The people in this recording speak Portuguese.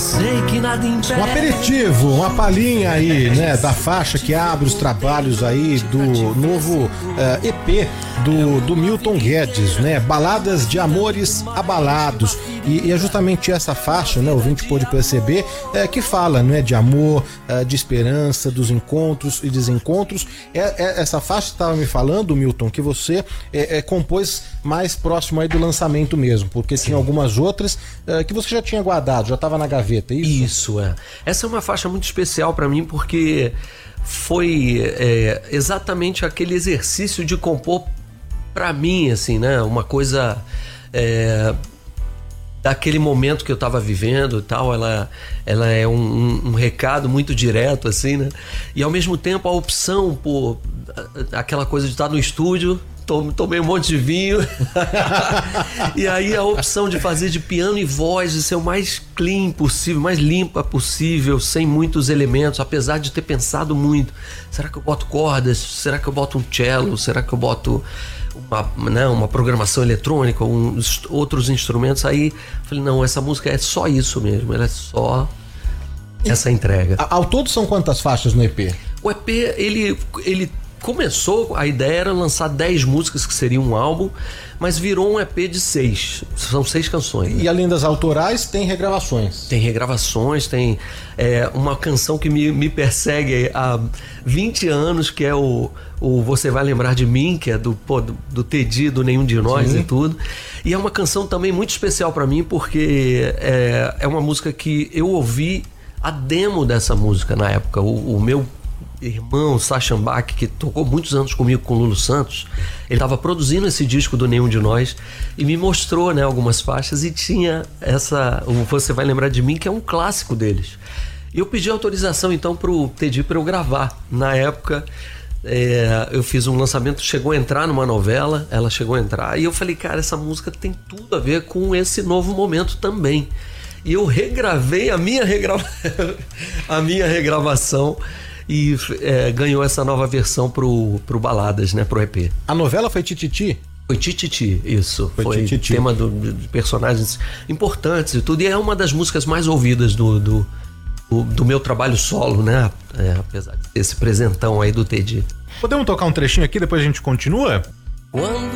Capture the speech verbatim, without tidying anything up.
sei que nada impede. Um aperitivo, uma palhinha aí, né, da faixa que abre os trabalhos aí do novo uh, E P do, do Milton Guedes, né? Baladas de Amores Abalados. E, e é justamente essa faixa, né, o ouvinte pôde perceber, é, que fala, né, de amor, é, de esperança, dos encontros e desencontros. É, é, essa faixa estava me falando, Milton, que você é, é, compôs mais próximo aí do lançamento mesmo, porque Sim. tinha algumas outras é, que você já tinha guardado, já estava na gaveta, é isso? Isso, é. Essa é uma faixa muito especial para mim, porque foi é, exatamente aquele exercício de compor para mim, assim, né, uma coisa... É, daquele momento que eu tava vivendo e tal, ela, ela é um, um, um recado muito direto, assim, né? E ao mesmo tempo a opção por aquela coisa de estar no estúdio, tomei um monte de vinho, e aí a opção de fazer de piano e voz, de ser o mais clean possível, mais limpa possível, sem muitos elementos, apesar de ter pensado muito. Será que eu boto cordas? Será que eu boto um cello? Será que eu boto... Uma, né, uma programação eletrônica, uns, outros instrumentos. Aí falei, não, essa música é só isso mesmo, ela é só essa entrega. Ao todo são quantas faixas no E P? O E P, ele, ele começou, a ideia era lançar dez músicas, que seria um álbum, mas virou um E P de seis, são seis canções. E, né? e além das autorais, tem regravações? Tem regravações, tem é, uma canção que me, me persegue há vinte anos, que é o, o Você Vai Lembrar de Mim, que é do, pô, do, do Teddy, do Nenhum de Nós. Sim. E tudo. E é uma canção também muito especial pra mim, porque é, é uma música que eu ouvi a demo dessa música na época. O, o meu irmão, Sacha Bach, que tocou muitos anos comigo com o Lulu Santos, ele estava produzindo esse disco do Nenhum de Nós e me mostrou, né, algumas faixas, e tinha essa, o Você Vai Lembrar de Mim, que é um clássico deles. E eu pedi autorização então pro Teddy para eu gravar. Na época é, eu fiz um lançamento, chegou a entrar numa novela, ela chegou a entrar, e eu falei, cara, essa música tem tudo a ver com esse novo momento também. E eu regravei a minha, regrava... a minha regravação e é, ganhou essa nova versão pro, pro Baladas, né, pro E P. A novela foi Tititi? Foi Tititi, isso. Foi, foi Tititi. Tema do, de personagens importantes e tudo. E é uma das músicas mais ouvidas do, do, do, do meu trabalho solo, né? É, apesar de ter esse presentão aí do Teddy. Podemos tocar um trechinho aqui, depois a gente continua? Quando